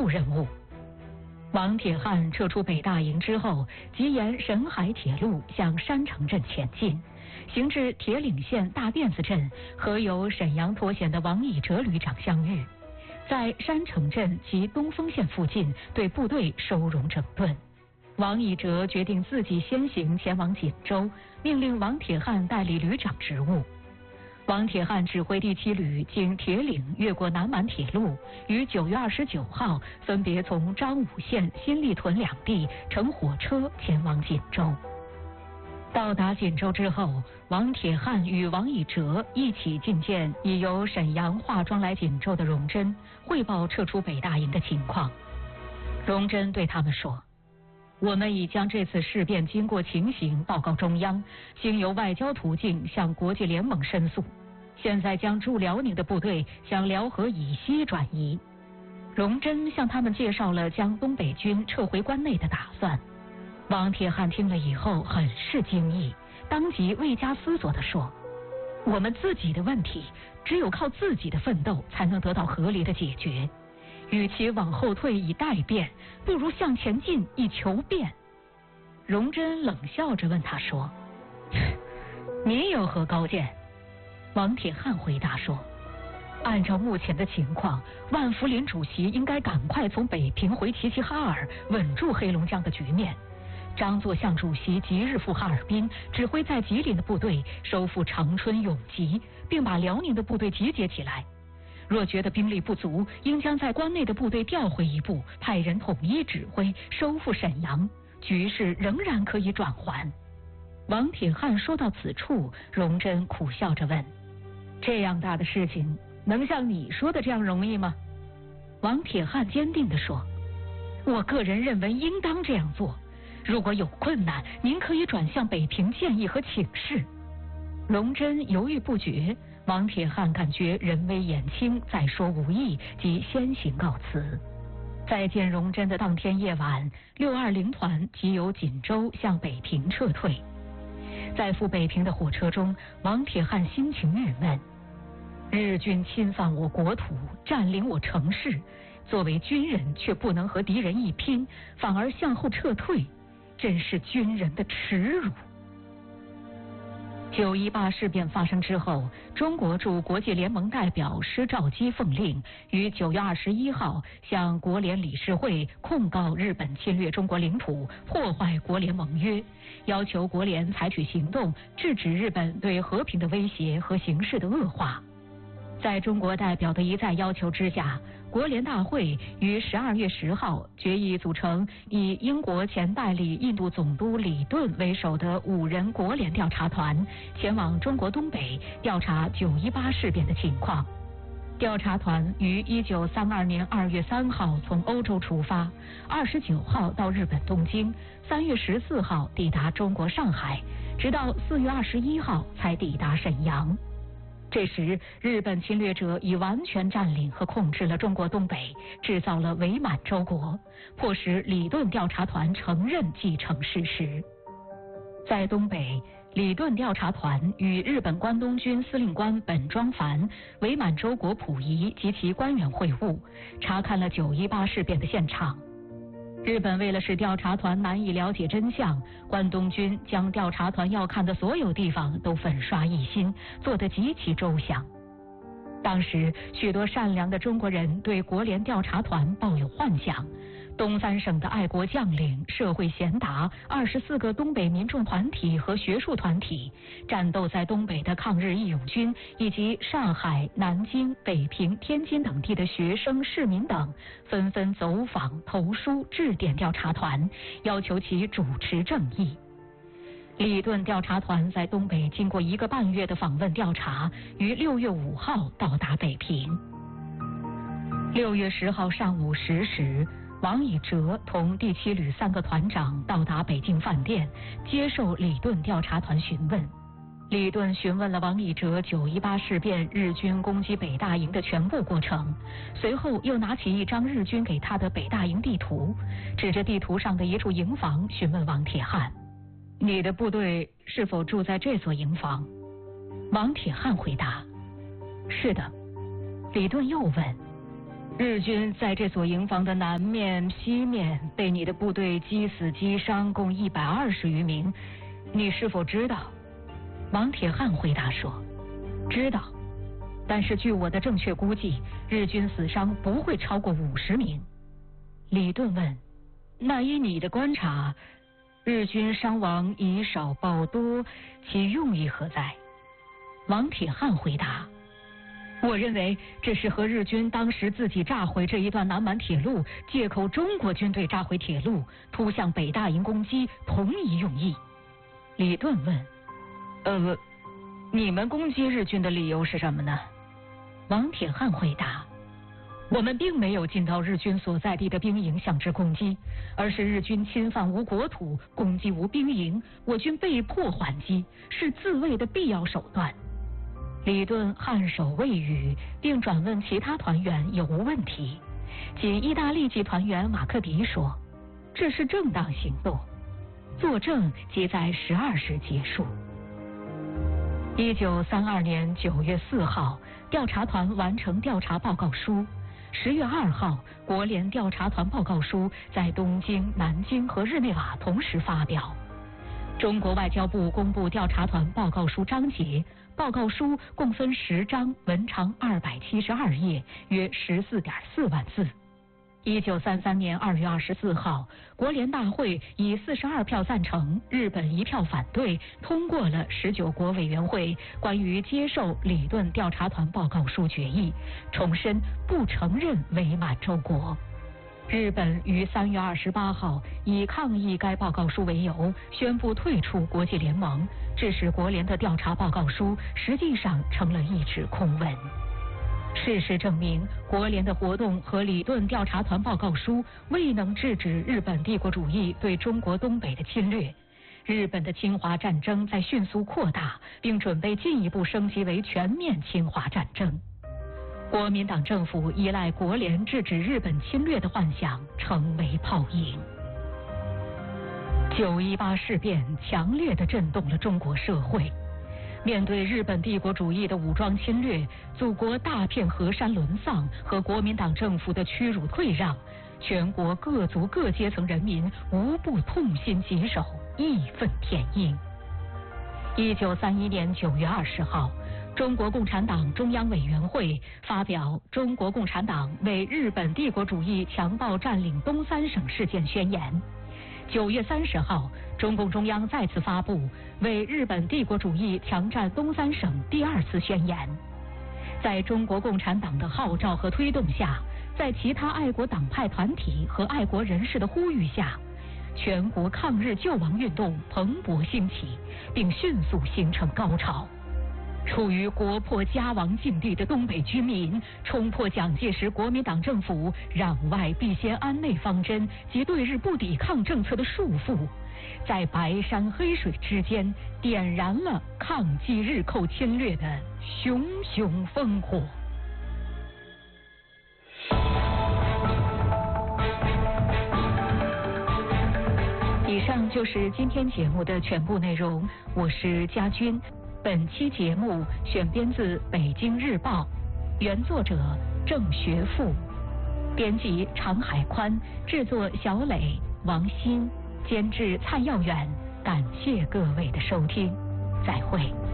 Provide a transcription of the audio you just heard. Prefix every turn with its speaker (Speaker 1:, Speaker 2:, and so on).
Speaker 1: 任务。王铁汉撤出北大营之后，即沿沈海铁路向山城镇前进，行至铁岭县大辫子镇，和由沈阳脱险的王以哲旅长相遇，在山城镇及东丰县附近对部队收容整顿。王以哲决定自己先行前往锦州，命令王铁汉代理旅长职务。王铁汉指挥第7旅经铁岭越过南满铁路，于9月29号分别从彰武县新立屯两地乘火车前往锦州。到达锦州之后，王铁汉与王以哲一起觐见已由沈阳化妆来锦州的荣臻，汇报撤出北大营的情况。荣臻对他们说：我们已将这次事变经过情形报告中央，经由外交途径向国际联盟申诉，现在将驻辽宁的部队向辽河以西转移。荣臻向他们介绍了将东北军撤回关内的打算。王铁汉听了以后很是惊异，当即未加思索地说：我们自己的问题只有靠自己的奋斗才能得到合理的解决，与其往后退以待变，不如向前进以求变。荣臻冷笑着问他说：你有何高见？王铁汉回答说：按照目前的情况，万福林主席应该赶快从北平回齐齐哈尔，稳住黑龙江的局面。张作相主席即日赴哈尔滨，指挥在吉林的部队收复长春、永吉，并把辽宁的部队集结起来。若觉得兵力不足，应将在关内的部队调回一部，派人统一指挥，收复沈阳，局势仍然可以转圜。王铁汉说到此处，荣臻苦笑着问：这样大的事情，能像你说的这样容易吗？王铁汉坚定地说：我个人认为应当这样做，如果有困难，您可以转向北平建议和请示。荣臻犹豫不决，王铁汉感觉人微言轻，再说无益，即先行告辞。再见荣臻的当天夜晚，620团即由锦州向北平撤退。在赴北平的火车中，王铁汉心情郁闷。日军侵犯我国土，占领我城市，作为军人却不能和敌人一拼，反而向后撤退，真是军人的耻辱。9·18事变发生之后，中国驻国际联盟代表施肇基奉令，于9月21号向国联理事会控告日本侵略中国领土，破坏国联盟约，要求国联采取行动，制止日本对和平的威胁和形势的恶化。在中国代表的一再要求之下，国联大会于12月10号决议组成以英国前代理印度总督李顿为首的5人国联调查团，前往中国东北调查9·18事变的情况。调查团于1932年2月3号从欧洲出发，29号到日本东京，3月14号抵达中国上海，直到4月21号才抵达沈阳。这时，日本侵略者已完全占领和控制了中国东北，制造了伪满洲国，迫使李顿调查团承认继承事实。在东北，李顿调查团与日本关东军司令官本庄繁、伪满洲国溥仪及其官员会晤，查看了9·18事变的现场。日本为了使调查团难以了解真相，关东军将调查团要看的所有地方都粉刷一新，做得极其周详。当时许多善良的中国人对国联调查团抱有幻想，东三省的爱国将领、社会贤达、24个东北民众团体和学术团体，战斗在东北的抗日义勇军，以及上海、南京、北平、天津等地的学生、市民等，纷纷走访、投书、致电调查团，要求其主持正义。李顿调查团在东北经过1个半月的访问调查，于6月5号到达北平。6月10号上午10时，王以哲同第7旅3个团长到达北京饭店，接受李顿调查团询问。李顿询问了王以哲9·18事变日军攻击北大营的全部过程，随后又拿起一张日军给他的北大营地图，指着地图上的一处营房询问王铁汉：你的部队是否住在这所营房？王铁汉回答：是的。李顿又问： 日军在这所营房的南面、西面被你的部队击死击伤，共120余名。你是否知道？王铁汉回答说：知道，但是据我的正确估计，日军死伤不会超过50名。李顿问：那依你的观察，日军伤亡以少报多，其用意何在？王铁汉回答：我认为这是和日军当时自己炸毁这一段南满铁路，借口中国军队炸毁铁路，突向北大营攻击同一用意。李顿问：你们攻击日军的理由是什么呢？王铁汉回答：我们并没有进到日军所在地的兵营向之攻击，而是日军侵犯无国土，攻击无兵营，我军被迫还击，是自卫的必要手段。李顿颔首未语，并转问其他团员有无问题。仅意大利籍团员马克迪说：这是正当行动。作证即在12时结束。1932年9月4号，调查团完成调查报告书。10月2号，国联调查团报告书在东京、南京和日内瓦同时发表。中国外交部公布调查团报告书章节，报告书共分10章，文长272页，约14.4万字。1933年2月24号，国联大会以42票赞成、日本1票反对，通过了19国委员会关于接受李顿调查团报告书决议，重申不承认伪满洲国。日本于3月28号以抗议该报告书为由，宣布退出国际联盟，致使国联的调查报告书实际上成了一纸空文。事实证明，国联的活动和李顿调查团报告书未能制止日本帝国主义对中国东北的侵略。日本的侵华战争在迅速扩大，并准备进一步升级为全面侵华战争。国民党政府依赖国联制止日本侵略的幻想成为泡影。9·18事变强烈地震动了中国社会。面对日本帝国主义的武装侵略，祖国大片河山沦丧和国民党政府的屈辱退让，全国各族各阶层人民无不痛心疾首，义愤填膺。1931年9月20号，中国共产党中央委员会发表《中国共产党为日本帝国主义强暴占领东三省事件宣言》。9月30号，中共中央再次发布为日本帝国主义强占东三省第2次宣言。在中国共产党的号召和推动下，在其他爱国党派团体和爱国人士的呼吁下，全国抗日救亡运动蓬勃兴起，并迅速形成高潮。处于国破家亡境地的东北居民，冲破蒋介石国民党政府攘外必先安内方针及对日不抵抗政策的束缚，在白山黑水之间点燃了抗击日寇侵略的熊熊烽火。以上就是今天节目的全部内容，我是佳君。本期节目选编自《北京日报》，原作者郑学富，编辑常海宽，制作小磊、王鑫，监制蔡耀远。感谢各位的收听，再会。